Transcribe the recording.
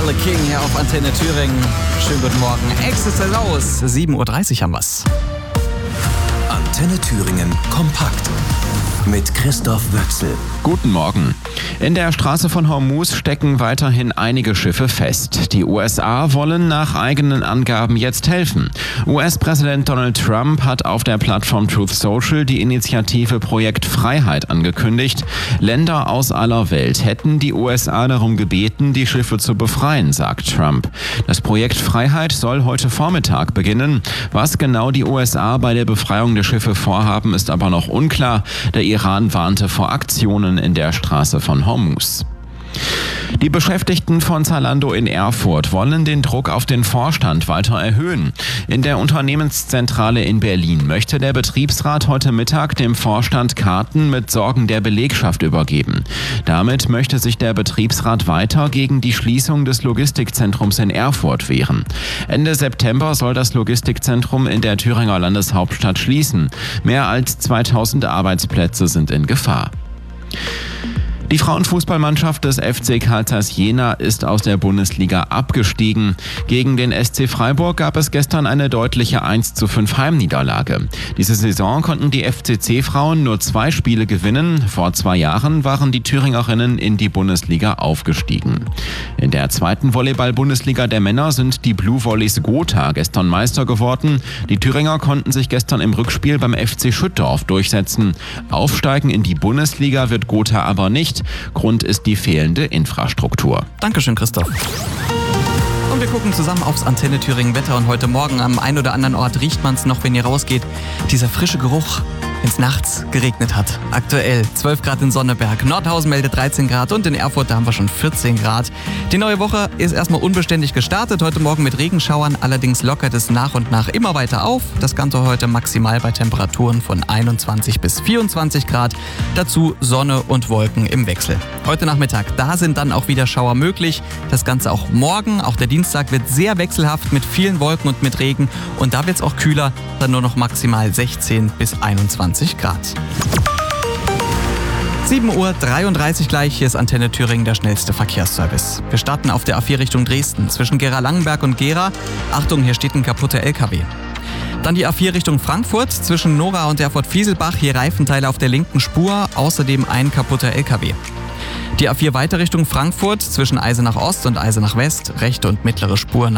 the King hier auf Antenne Thüringen. Schönen guten Morgen. Exzess aus. 7.30 Uhr haben wir's. Antenne Thüringen kompakt mit Christoph Wöchsel. Guten Morgen. In der Straße von Hormuz stecken weiterhin einige Schiffe fest. Die USA wollen nach eigenen Angaben jetzt helfen. US-Präsident Donald Trump hat auf der Plattform Truth Social die Initiative Projekt Freiheit angekündigt. Länder aus aller Welt hätten die USA darum gebeten, die Schiffe zu befreien, sagt Trump. Das Projekt Freiheit soll heute Vormittag beginnen. Was genau die USA bei der Befreiung der Schiffe vorhaben, ist aber noch unklar. Der Iran warnte vor Aktionen in der Straße von Hormuz. Die Beschäftigten von Zalando in Erfurt wollen den Druck auf den Vorstand weiter erhöhen. In der Unternehmenszentrale in Berlin möchte der Betriebsrat heute Mittag dem Vorstand Karten mit Sorgen der Belegschaft übergeben. Damit möchte sich der Betriebsrat weiter gegen die Schließung des Logistikzentrums in Erfurt wehren. Ende September soll das Logistikzentrum in der Thüringer Landeshauptstadt schließen. Mehr als 2000 Arbeitsplätze sind in Gefahr. Die Frauenfußballmannschaft des FC Carl Zeiss Jena ist aus der Bundesliga abgestiegen. Gegen den SC Freiburg gab es gestern eine deutliche 1:5 Heimniederlage. Diese Saison konnten die FCC-Frauen nur 2 Spiele gewinnen. Vor 2 Jahren waren die Thüringerinnen in die Bundesliga aufgestiegen. In der 2. Volleyball-Bundesliga der Männer sind die Blue Volleys Gotha gestern Meister geworden. Die Thüringer konnten sich gestern im Rückspiel beim FC Schüttorf durchsetzen. Aufsteigen in die Bundesliga wird Gotha aber nicht. Grund ist die fehlende Infrastruktur. Dankeschön, Christoph. Und wir gucken zusammen aufs Antenne Thüringen Wetter. Und heute Morgen am einen oder anderen Ort riecht man es noch, wenn ihr rausgeht. Dieser frische Geruch, wenn es nachts geregnet hat. Aktuell 12 Grad in Sonneberg, Nordhausen meldet 13 Grad und in Erfurt, da haben wir schon 14 Grad. Die neue Woche ist erstmal unbeständig gestartet. Heute Morgen mit Regenschauern, allerdings lockert es nach und nach immer weiter auf. Das Ganze heute maximal bei Temperaturen von 21 bis 24 Grad. Dazu Sonne und Wolken im Wechsel. Heute Nachmittag, da sind dann auch wieder Schauer möglich. Das Ganze auch morgen, auch der Dienstag wird sehr wechselhaft mit vielen Wolken und mit Regen. Und da wird es auch kühler, dann nur noch maximal 16 bis 21 Grad. 7.33 Uhr gleich, hier ist Antenne Thüringen, der schnellste Verkehrsservice. Wir starten auf der A4 Richtung Dresden, zwischen Gera-Langenberg und Gera. Achtung, hier steht ein kaputter LKW. Dann die A4 Richtung Frankfurt, zwischen Nora und Erfurt-Fieselbach, hier Reifenteile auf der linken Spur, außerdem ein kaputter LKW. Die A4 weiter Richtung Frankfurt, zwischen Eisenach Ost und Eisenach West, rechte und mittlere Spur